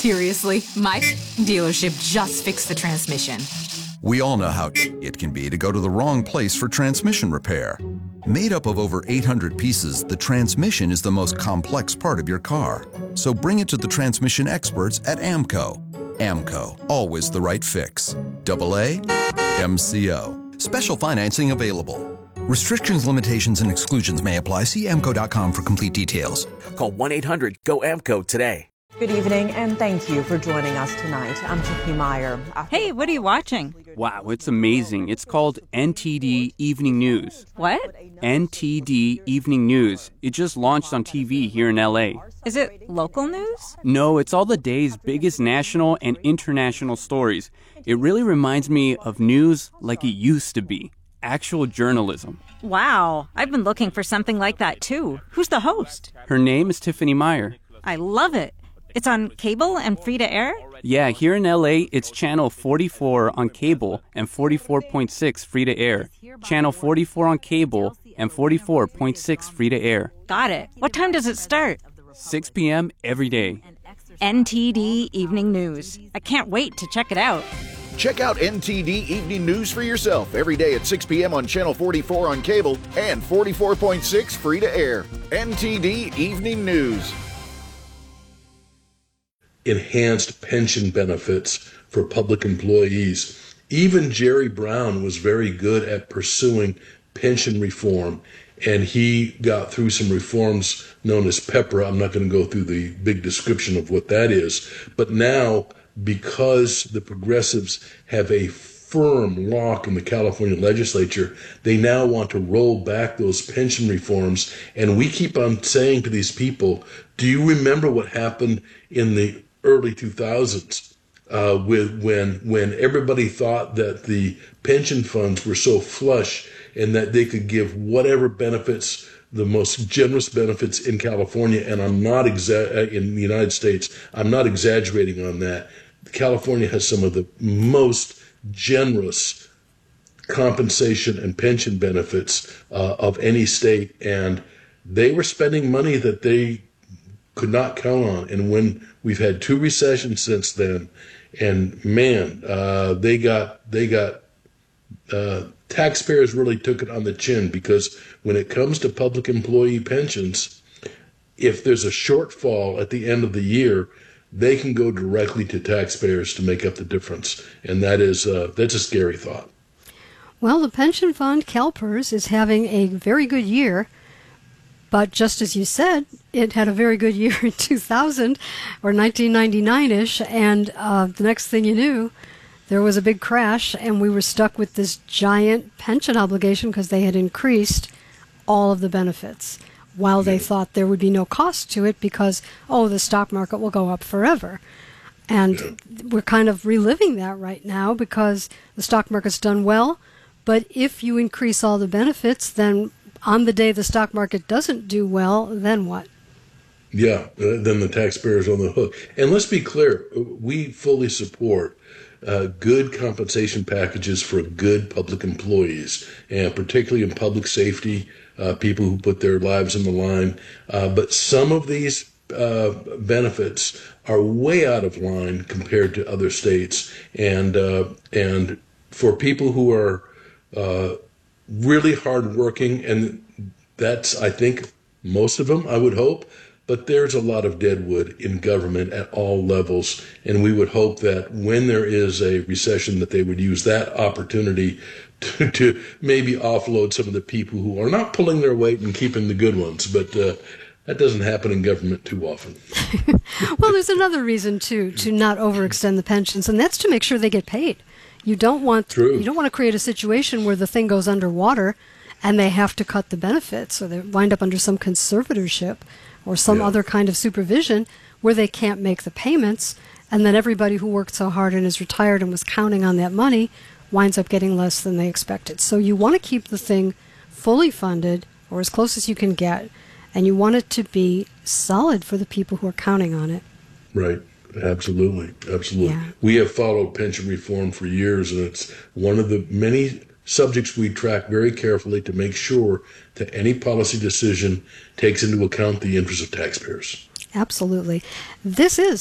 Seriously, my dealership just fixed the transmission. We all know how it can be to go to the wrong place for transmission repair. Made up of over 800 pieces, the transmission is the most complex part of your car. So bring it to the transmission experts at AAMCO. AAMCO, always the right fix. AA MCO. Special financing available. Restrictions, limitations, and exclusions may apply. See AAMCO.com for complete details. Call 1-800-GO-AAMCO today. Good evening, and thank you for joining us tonight. I'm Tiffany Meyer. Hey, what are you watching? Wow, it's amazing. It's called NTD Evening News. What? NTD Evening News. It just launched on TV here in LA. Is it local news? No, it's all the day's biggest national and international stories. It really reminds me of news like it used to be. Actual journalism. Wow, I've been looking for something like that too. Who's the host? Her name is Tiffany Meyer. I love it. It's on cable and free to air? Yeah, here in LA, it's channel 44 on cable and 44.6 free to air. Channel 44 on cable and 44.6 free to air. Got it. What time does it start? 6 p.m. every day. NTD Evening News. I can't wait to check it out. Check out NTD Evening News for yourself every day at 6 p.m. on Channel 44 on cable and 44.6 free to air. NTD Evening News. Enhanced pension benefits for public employees. Even Jerry Brown was very good at pursuing pension reform, and he got through some reforms known as PEPRA. I'm not going to go through the big description of what that is, but now, because the progressives have a firm lock in the California legislature, they now want to roll back those pension reforms. And we keep on saying to these people, do you remember what happened in the early 2000s when everybody thought that the pension funds were so flush and that they could give whatever benefits, the most generous benefits in California, and I'm not in the United States, I'm not exaggerating on that. California has some of the most generous compensation and pension benefits of any state, and they were spending money that they could not count on. And when we've had 2 recessions since then, and man, taxpayers really took it on the chin, because when it comes to public employee pensions, if there's a shortfall at the end of the year, they can go directly to taxpayers to make up the difference. And that's a scary thought. Well, the pension fund, CalPERS, is having a very good year. But just as you said, it had a very good year in 2000 or 1999-ish, and the next thing you knew, there was a big crash, and we were stuck with this giant pension obligation because they had increased all of the benefits while they thought there would be no cost to it because, the stock market will go up forever. And we're kind of reliving that right now because the stock market's done well, but if you increase all the benefits, then on the day the stock market doesn't do well, then what? Yeah, then the taxpayer's on the hook. And let's be clear, we fully support good compensation packages for good public employees, and particularly in public safety, people who put their lives on the line. But some of these benefits are way out of line compared to other states. And for people who are really hardworking, and that's, I think, most of them, I would hope, but there's a lot of deadwood in government at all levels, and we would hope that when there is a recession that they would use that opportunity to maybe offload some of the people who are not pulling their weight and keeping the good ones, but that doesn't happen in government too often. Well, there's another reason, too, to not overextend the pensions, and that's to make sure they get paid. You don't want to create a situation where the thing goes underwater and they have to cut the benefits, or they wind up under some conservatorship or some other kind of supervision where they can't make the payments, and then everybody who worked so hard and is retired and was counting on that money winds up getting less than they expected. So you want to keep the thing fully funded, or as close as you can get, and you want it to be solid for the people who are counting on it. Right. Absolutely. Yeah. We have followed pension reform for years, and it's one of the many subjects we track very carefully to make sure that any policy decision takes into account the interests of taxpayers. Absolutely. This is